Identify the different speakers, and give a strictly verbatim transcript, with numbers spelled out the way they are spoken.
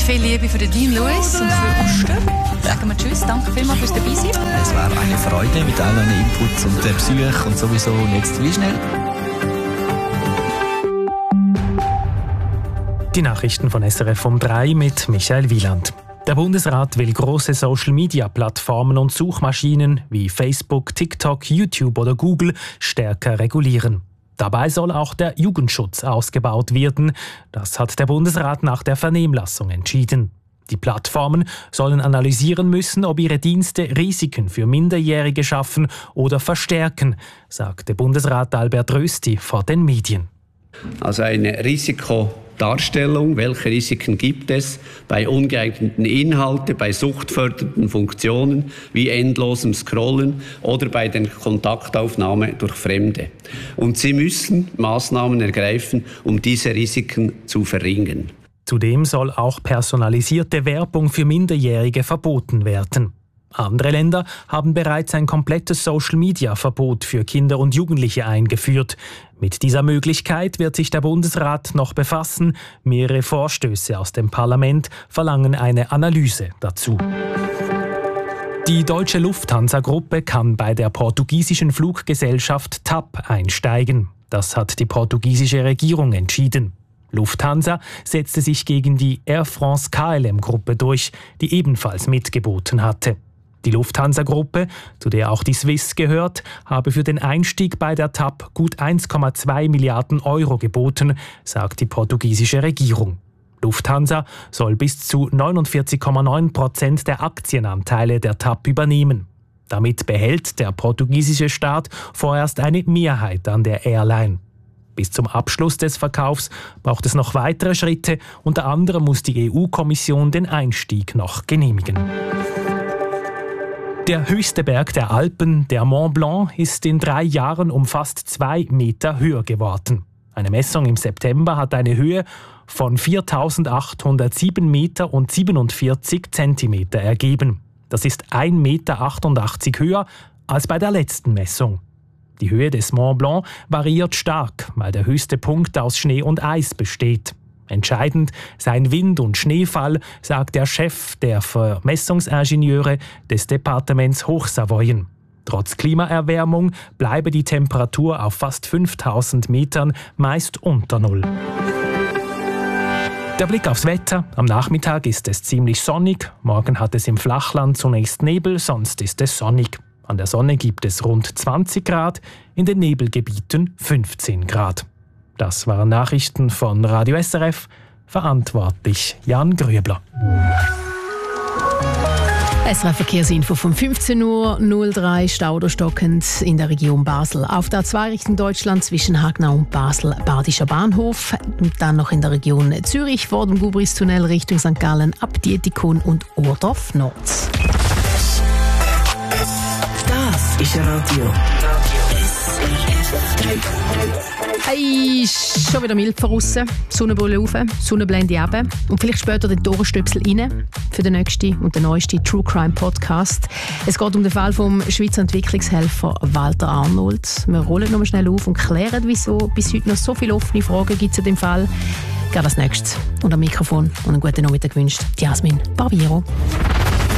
Speaker 1: Viel Liebe für den Dean Lewis und für Ostern. Sagen wir Tschüss, danke vielmals fürs dabei sein.
Speaker 2: Es war eine Freude mit all euren Inputs und der Besuch und sowieso jetzt wie schnell.
Speaker 3: Die Nachrichten von S R F um drei mit Michael Wieland. Der Bundesrat will große Social-Media-Plattformen und Suchmaschinen wie Facebook, TikTok, YouTube oder Google stärker regulieren. Dabei soll auch der Jugendschutz ausgebaut werden. Das hat der Bundesrat nach der Vernehmlassung entschieden. Die Plattformen sollen analysieren müssen, ob ihre Dienste Risiken für Minderjährige schaffen oder verstärken, sagte Bundesrat Albert Rösti vor den Medien.
Speaker 4: Also eine Risikodarstellung, welche Risiken gibt es bei ungeeigneten Inhalten, bei suchtfördernden Funktionen wie endlosem Scrollen oder bei der Kontaktaufnahme durch Fremde. Und sie müssen Maßnahmen ergreifen, um diese Risiken zu verringern.
Speaker 3: Zudem soll auch personalisierte Werbung für Minderjährige verboten werden. Andere Länder haben bereits ein komplettes Social-Media-Verbot für Kinder und Jugendliche eingeführt. Mit dieser Möglichkeit wird sich der Bundesrat noch befassen. Mehrere Vorstöße aus dem Parlament verlangen eine Analyse dazu. Die deutsche Lufthansa-Gruppe kann bei der portugiesischen Fluggesellschaft T A P einsteigen. Das hat die portugiesische Regierung entschieden. Lufthansa setzte sich gegen die Air France-K L M-Gruppe durch, die ebenfalls mitgeboten hatte. Die Lufthansa-Gruppe, zu der auch die Swiss gehört, habe für den Einstieg bei der T A P gut eins Komma zwei Milliarden Euro geboten, sagt die portugiesische Regierung. Lufthansa soll bis zu neunundvierzig Komma neun Prozent der Aktienanteile der T A P übernehmen. Damit behält der portugiesische Staat vorerst eine Mehrheit an der Airline. Bis zum Abschluss des Verkaufs braucht es noch weitere Schritte. Unter anderem muss die E U-Kommission den Einstieg noch genehmigen. Der höchste Berg der Alpen, der Mont Blanc, ist in drei Jahren um fast zwei Meter höher geworden. Eine Messung im September hat eine Höhe von viertausendachthundertsieben Meter und siebenundvierzig Zentimeter ergeben. Das ist ein Meter achtundachtzig höher als bei der letzten Messung. Die Höhe des Mont Blanc variiert stark, weil der höchste Punkt aus Schnee und Eis besteht. Entscheidend seien Wind und Schneefall, sagt der Chef der Vermessungsingenieure des Departements Hochsavoyen. Trotz Klimaerwärmung bleibe die Temperatur auf fast fünftausend Metern meist unter Null. Der Blick aufs Wetter. Am Nachmittag ist es ziemlich sonnig. Morgen hat es im Flachland zunächst Nebel, sonst ist es sonnig. An der Sonne gibt es rund zwanzig Grad, in den Nebelgebieten fünfzehn Grad. Das waren Nachrichten von Radio S R F, verantwortlich Jan Grübler.
Speaker 5: S R F-Verkehrsinfo von fünfzehn Uhr null drei, Stau oder stockend in der Region Basel. Auf der A zwei Richtung Deutschland zwischen Hagnau und Basel, Badischer Bahnhof. Und dann noch in der Region Zürich vor dem Gubristunnel Richtung Sankt Gallen ab Dietikon und Ohrdorf Nord.
Speaker 6: Das ist Radio.
Speaker 5: Hey, schon wieder mild draussen. Sonnenbrille rauf, Sonnenblende runter. Und vielleicht später den Torstöpsel rein für den nächsten und den neuesten True Crime Podcast. Es geht um den Fall vom Schweizer Entwicklungshelfer Walter Arnold. Wir rollen nochmal schnell auf und klären, wieso bis heute noch so viele offene Fragen gibt zu dem Fall. Gerade als nächstes. Und am Mikrofon und einen guten Nachmittag gewünscht Jasmin Barbiero.